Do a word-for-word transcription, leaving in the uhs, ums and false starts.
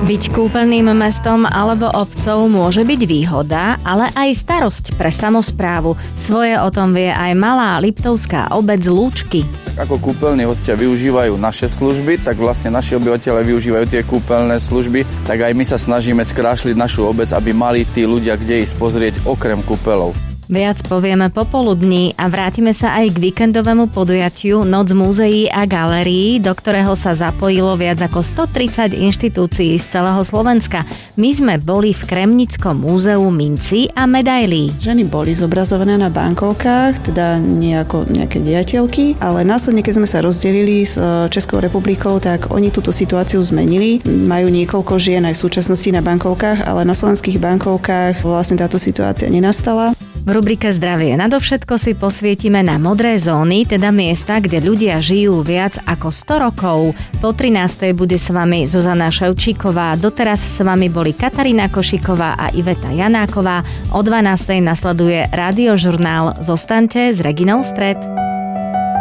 Byť kúpeľným mestom alebo obcov môže byť výhoda, ale aj starosť pre samosprávu. Svoje o tom vie aj malá liptovská obec Lúčky. Ako kúpeľní hostia využívajú naše služby, tak vlastne naši obyvateľe využívajú tie kúpeľné služby, tak aj my sa snažíme skrášliť našu obec, aby mali tí ľudia kde ísť pozrieť okrem kúpeľov. Viac povieme popoludní a vrátime sa aj k víkendovému podujatiu Noc múzeí a galérií, do ktorého sa zapojilo viac ako stotridsať inštitúcií z celého Slovenska. My sme boli v Kremnickom múzeu mincí a medailí. Ženy boli zobrazované na bankovkách, teda nie ako nejaké diateľky, ale následne, keď sme sa rozdelili s Českou republikou, tak oni túto situáciu zmenili. Majú niekoľko žien aj v súčasnosti na bankovkách, ale na slovenských bankovkách vlastne táto situácia nenastala. V rubrike Zdravie nadovšetko si posvietime na modré zóny, teda miesta, kde ľudia žijú viac ako sto rokov. Po trinástej bude s vami Zuzana Ševčíková, doteraz s vami boli Katarína Košiková a Iveta Janáková. O dvanástej nasleduje Radiožurnál. Zostaňte s Reginou Stred.